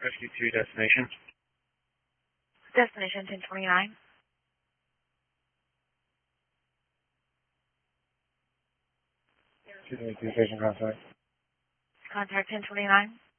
Rescue 2 destination. Destination 1029. 222 station contact. Contact 1029.